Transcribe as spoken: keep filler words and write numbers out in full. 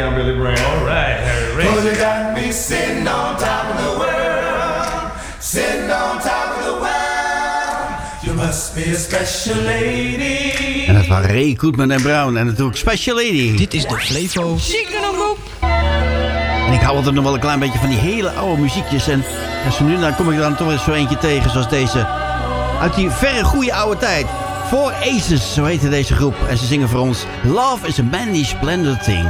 I'm Billy Brown. All right, Harry Ray. Cause you got me sitting on top of the world, sitting on top of the world. You must be a special lady. En dat waren Ray, Koetman en Brown. En natuurlijk Special Lady. Dit is de Flevo Ziekenroep. En ik hou altijd nog wel een klein beetje van die hele oude muziekjes. En als nu dan kom ik er dan toch eens zo eentje tegen zoals deze. Uit die verre goede oude tijd. Four Aces, zo heette deze groep. En ze zingen voor ons Love is a Manly Splendid Thing.